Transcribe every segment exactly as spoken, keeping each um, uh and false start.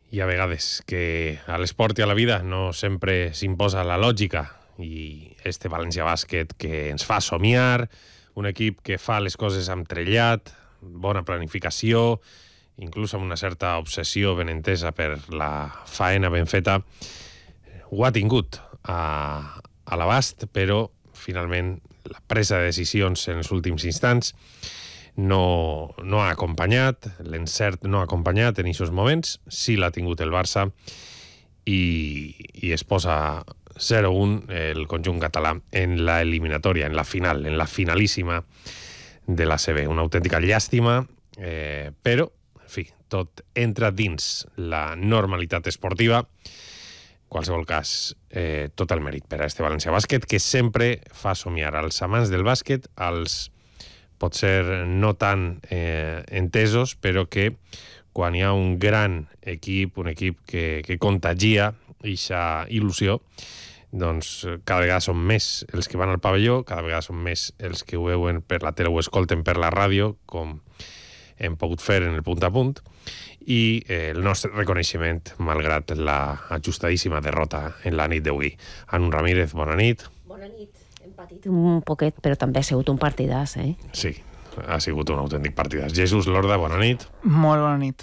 Hi ha vegades que a l'esport i a la vida no sempre s'imposa la lògica i este València Bàsquet que ens fa somiar, un equip que fa les coses amb trellat, bona planificació, inclús amb una certa obsessió ben entesa per la faena ben feta, ho ha tingut a, a l'abast, però finalment la presa de decisions en els últims instants no, no ha acompanyat, l'encert no ha acompanyat en aquests moments, sí l'ha tingut el Barça i, i es posa zero un el conjunt català en la eliminatòria, en la final, en la finalíssima de la C B. Una autèntica llàstima, eh, però, en fi, tot entra dins la normalitat esportiva. En qualsevol cas, eh, tot el mèrit per a este València Bàsquet, que sempre fa somiar als amants del bàsquet, als potser no tan eh, entesos, però que quan hi ha un gran equip, un equip que, que contagia aquesta il·lusió, doncs cada vegada són més els que van al pavelló, cada vegada són més els que ho veuen per la tele o escolten per la ràdio, com hem pogut fer en el punt a punt, i eh, el nostre reconeixement malgrat la ajustadíssima derrota en la nit d'avui. Anu Ramírez, bona nit. Bona nit. Hem patit un poquet, però també ha sigut un partidàs, eh? Sí, ha sigut un autèntic partidàs. Jesús Lorda, bona nit. Molt bona nit.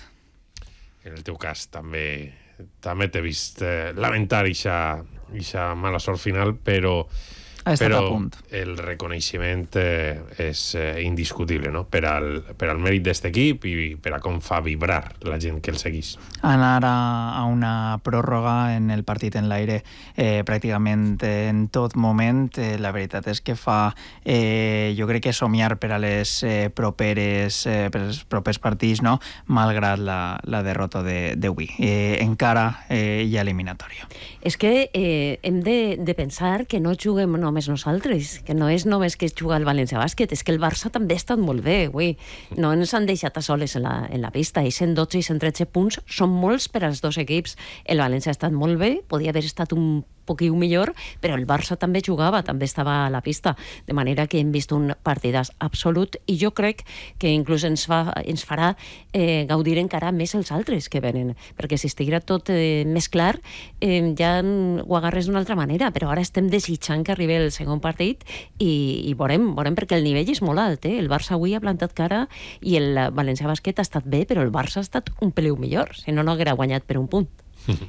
En el teu cas també també t'he vist eh, lamentar aquesta mala sort final, però, però el reconeixement eh, és eh, indiscutible, no? Per al, per al mèrit d'aquest equip i per a com fa vibrar la gent que el seguís. Anar a, a una pròrroga en el partit en l'aire eh, pràcticament en tot moment, eh, la veritat és que fa eh, jo crec que somiar per a les eh, properes eh, per als propers partits, no? Malgrat la, la derrota d'avui. De, eh, encara eh, hi ha eliminatòria. És que eh, hem de, de pensar que no juguem només nosaltres, que no és només que juga el València Bàsquet, és que el Barça també ha estat molt bé avui. No ens han deixat a soles en la, en la pista, i cent dotze i cent tretze punts són molts per als dos equips. El València ha estat molt bé, podia haver estat un poquiu millor, però el Barça també jugava, també estava a la pista, de manera que hem vist un partidàs absolut, i jo crec que inclús ens, fa, ens farà eh, gaudir encara més els altres que venen, perquè si estiguera tot eh, més clar eh, ja ho agarres d'una altra manera, però ara estem desitjant que arribi el segon partit i, i veurem, veurem, perquè el nivell és molt alt, eh? El Barça avui ha plantat cara i el València Bàsquet ha estat bé, però el Barça ha estat un peliu millor, si no, no haguera guanyat per un punt.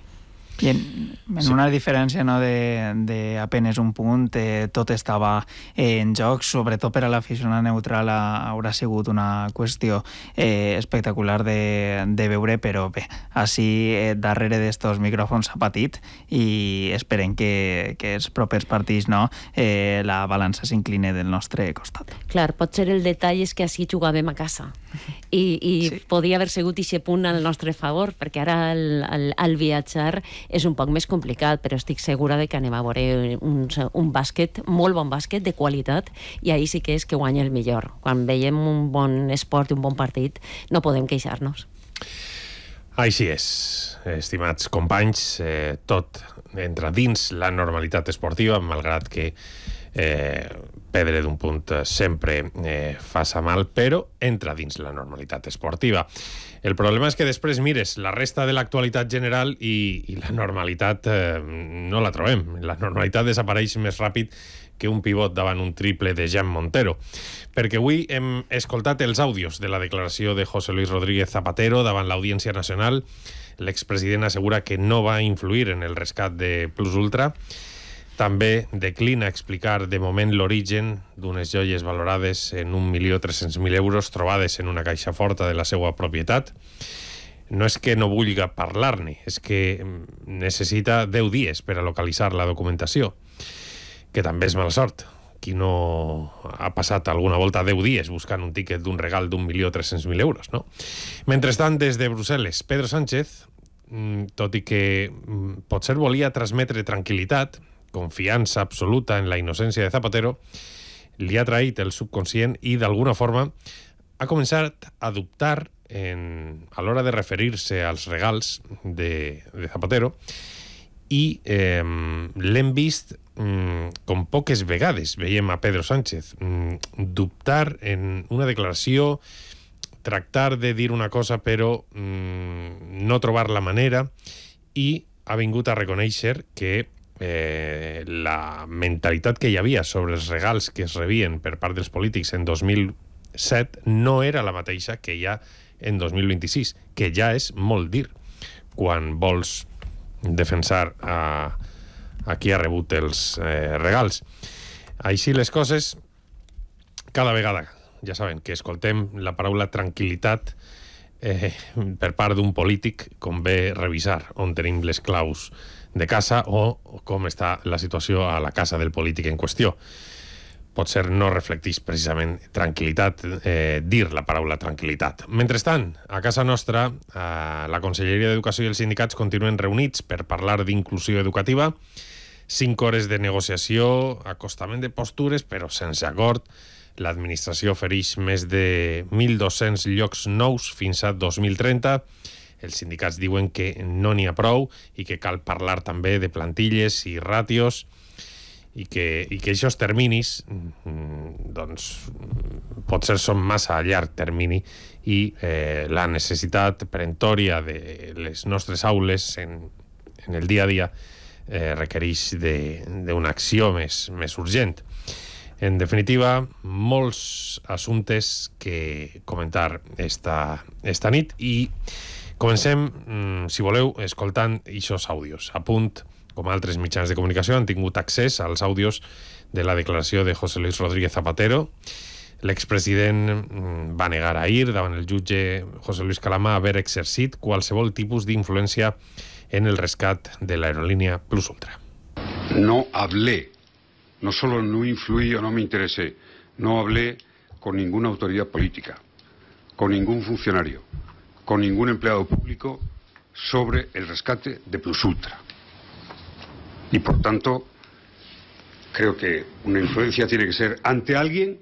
I en, en sí. Una diferència, no, de, de apenes un punt, eh, tot estava eh, en joc, sobretot per a l'aficionat neutral ha, haurà sigut una qüestió eh, espectacular de, de veure, però bé, així eh, darrere d'estos micròfons s'ha patit i esperem que, que els propers partits, no, eh, la balança s'incline del nostre costat. Clar, potser el detall és que així jugàvem a casa i, i sí. Podia haver sigut aquest punt al nostre favor, perquè ara al, al, al viatjar és un poc més complicat, però estic segura de que anem a veure un, un bàsquet, molt bon bàsquet, de qualitat, i ahir sí que és que guanya el millor. Quan veiem un bon esport i un bon partit, no podem queixar-nos. Així és, estimats companys, eh, tot entra dins la normalitat esportiva, malgrat que eh, perdre d'un punt sempre eh, faça mal, però entra dins la normalitat esportiva. El problema és que després mires la resta de l'actualitat general i, i la normalitat eh, no la trobem. La normalitat desapareix més ràpid que un pivot davant un triple de Jan Montero. Perquè avui hem escoltat els àudios de la declaració de José Luis Rodríguez Zapatero davant l'Audiència Nacional. L'expresident assegura que no va influir en el rescat de Plus Ultra. També declina explicar de moment l'origen d'unes joies valorades en un milió tres-cents mil euros trobades en una caixa forta de la seva propietat. No és que no vulga parlar-ne, és que necessita deu dies per a localitzar la documentació, que també és mala sort. Qui no ha passat alguna volta deu dies buscant un tíquet d'un regal d'un milió tres-cents mil euros, no? Mentrestant, des de Brussel·les, Pedro Sánchez, tot i que potser volia transmetre tranquil·litat, confiança absoluta en la innocència de Zapatero, li ha traït el subconscient i, d'alguna forma, ha començat a dubtar en, a l'hora de referir-se als regals de, de Zapatero i eh, l'hem vist mm, com poques vegades veiem a Pedro Sánchez mm, dubtar en una declaració, tractar de dir una cosa però mm, no trobar la manera i ha vingut a reconèixer que eh, la mentalitat que hi havia sobre els regals que es rebien per part dels polítics en dos mil set no era la mateixa que hi ha en dos mil vint-i-sis, que ja és molt dir quan vols defensar a, a qui ha rebut els eh, regals. Així les coses, cada vegada, ja saben, que escoltem la paraula tranquil·litat eh, per part d'un polític, convé revisar on tenim les claus de casa o com està la situació a la casa del polític en qüestió. Potser no reflecteix precisament tranquil·litat, eh, dir la paraula tranquil·litat. Mentrestant, a casa nostra, eh, la Conselleria d'Educació i els sindicats continuen reunits per parlar d'inclusió educativa. Cinc hores de negociació, acostament de postures, però sense acord. L'administració ofereix més de mil dos-cents llocs nous fins a dos mil trenta. Els sindicats diuen que no n'hi ha prou i que cal parlar també de plantilles i ràtios i que, i que aquests terminis doncs, potser són massa a llarg termini i eh, la necessitat peremptòria de les nostres aules en, en el dia a dia eh, requereix d'una acció més, més urgent. En definitiva, molts assumptes que comentar esta, esta nit i comencem, si voleu, escoltant aquests àudios. A punt, com altres mitjans de comunicació, han tingut accés als àudios de la declaració de José Luis Rodríguez Zapatero. L'expresident va negar ahir davant el jutge José Luis Calama haver exercit qualsevol tipus d'influència en el rescat de l'aerolínea Plus Ultra. No hablé, no solo no influí o no me interesé, no hablé con ninguna autoridad política, con ningún funcionario, con ningún empleado público sobre el rescate de Plus Ultra. Y por tanto, creo que una influencia tiene que ser ante alguien,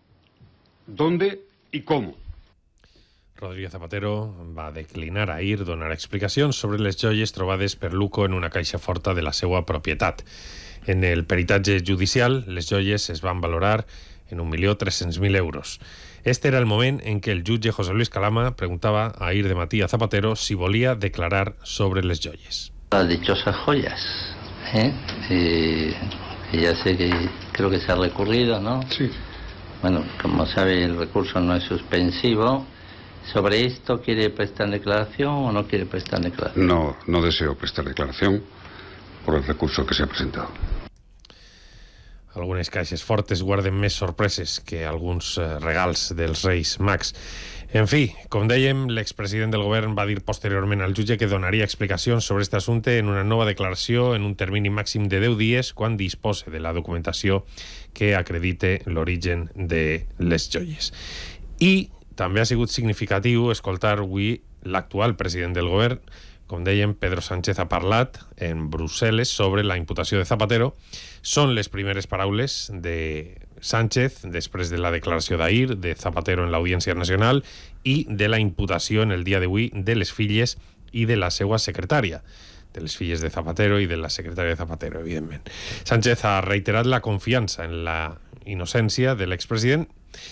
dónde y cómo. Rodríguez Zapatero va declinar ahir donar explicacions sobre les joies trobades per Luco en una caixa forta de la seva propietat. En el peritatge judicial, les joies es van valorar en un milió tres-cents mil euros. Este era el moment en què el jutge José Luis Calama preguntava ahir de matí a Zapatero si volia declarar sobre les joies. Las dichosas joyas, ¿eh? Eh, ya sé que creo que se ha recurrido, ¿no? Sí. Bueno, como sabe, el recurso no es suspensivo. ¿Sobre esto quiere prestar declaración o no quiere prestar declaración? No, no deseo prestar declaración por el recurso que se ha presentado. Algunes caixes fortes guarden més sorpreses que alguns regals dels Reis Mags. En fi, com dèiem, l'expresident del govern va dir posteriorment al jutge que donaria explicacions sobre aquest assumpte en una nova declaració en un termini màxim de deu dies quan dispose de la documentació que acredite l'origen de les joies. I també ha sigut significatiu escoltar avui l'actual president del govern. Com dèiem, Pedro Sánchez ha parlat en Brussel·les sobre la imputació de Zapatero. Són les primeres paraules de Sánchez després de la declaració d'ahir de Zapatero en l'Audiència Nacional i de la imputació en el dia d'avui de les filles i de la seva secretària, de les filles de Zapatero i de la secretària de Zapatero, evidentment. Sánchez ha reiterat la confiança en la innocència de l'expresident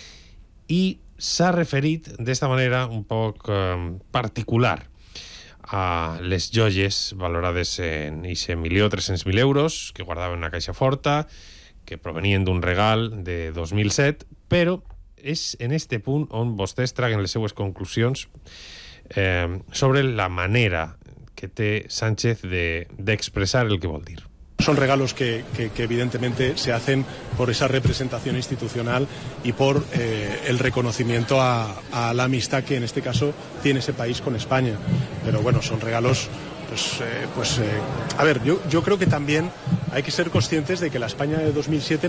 i s'ha referit d'esta manera un poc eh, particular a les joies valorades en aquest milió tres-cents mil euros que guardaven una caixa forta, que provenien d'un regal de dos mil set, però és en este punt on vostès traguen les seues conclusions eh, sobre la manera que té Sánchez de, de expressar el que vol dir. Son regalos que, que, que evidentemente se hacen por esa representación institucional y por eh, el reconocimiento a, a la amistad que en este caso tiene ese país con España. Pero bueno, son regalos, pues, eh, pues eh, a ver, yo, yo creo que también hay que ser conscientes de que la España de dos mil siete